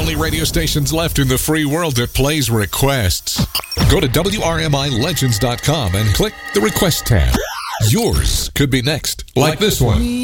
only radio stations left in the free world that plays requests. Go to WRMILegends.com and click the Request tab. Yours could be next, like this one.